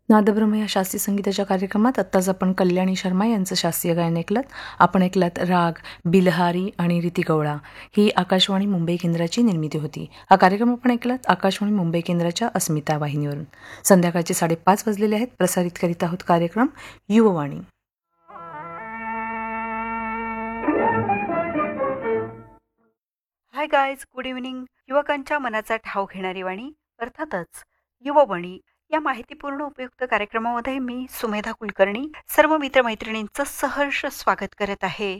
नादब्रह्म या शास्त्रीय संगीताच्या कार्यक्रमात आत्ताच आपण कल्याणी शर्मा यांचं शास्त्रीय गायन ऐकलं. आपण ऐकलात राग बिलहारी आणि रीती गवळा. ही आकाशवाणी मुंबई केंद्राची निर्मिती होती. हा कार्यक्रम आपण ऐकलात आकाशवाणी मुंबई केंद्राच्या अस्मिता वाहिनीवरून. संध्याकाळचे 5:30 वाजलेले आहेत. प्रसारित करीत आहोत कार्यक्रम Yuvvani. Hi guys, good evening. युवकांच्या मनाचा ठाव घेणारी वाणी, अर्थातच युववाणी या माहितीपूर्ण उपयुक्त कार्यक्रमामध्ये मी सुमेधा कुलकर्णी सर्व मित्रमैत्रिणींचं सहर्ष स्वागत करत आहे.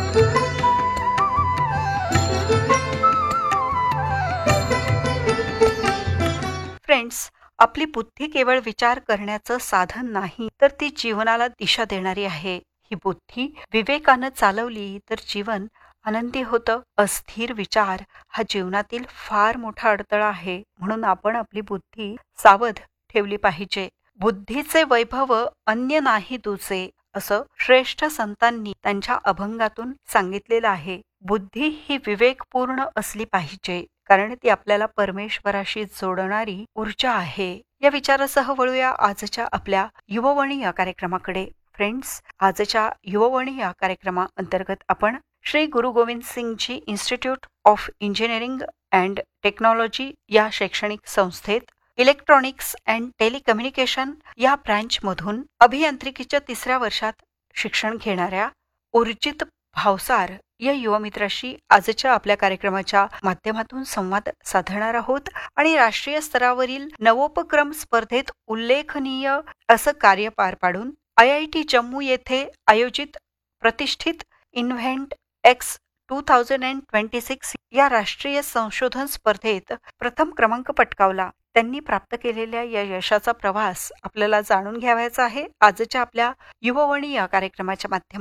फ्रेंड्स, आपली बुद्धी केवळ विचार करण्याचं साधन नाही, तर ती जीवनाला दिशा देणारी आहे. ही बुद्धी विवेकानं चालवली तर जीवन आनंदी होतं. अस्थिर विचार हा जीवनातील फार मोठा अडथळा आहे, म्हणून आपण आपली बुद्धी सावध ठेवली पाहिजे. बुद्धीचे वैभव अन्य नाही दुजे, असं श्रेष्ठ संतांनी त्यांच्या अभंगातून सांगितलेलं आहे. बुद्धी ही विवेकपूर्ण असली पाहिजे, कारण ती आपल्याला परमेश्वराशी जोडणारी ऊर्जा आहे. या विचारासह वळूया आजच्या आपल्या युववाणी या कार्यक्रमाकडे. फ्रेंड्स, आजच्या युववाणी या कार्यक्रमाअंतर्गत आपण श्री गुरु Govind Singhji institute of engineering and technology या शैक्षणिक संस्थेत इलेक्ट्रॉनिक्स अँड टेलिकम्युनिकेशन या ब्रँचमधून अभियांत्रिकीच्या 3ऱ्या वर्षात शिक्षण घेणाऱ्या उर्जित भावसार या युवामित्राशी आजच्या आपल्या कार्यक्रमाच्या माध्यमातून संवाद साधणार आहोत आणि राष्ट्रीय स्तरावरील नवोपक्रम स्पर्धेत उल्लेखनीय असं कार्य पार पाडून IIT जम्मू येथे आयोजित प्रतिष्ठित इन्व्हेंट एक्स 2026 या राष्ट्रीय संशोधन स्पर्धेत प्रथम क्रमांक पटकावला. त्यांनी प्राप्त केलेल्या या यशाचा प्रवास आपल्याला जाणून घ्यावायचा आहे आजच्या आपल्या युववाणी या कार्यक्रमाच्या माध्यमातून.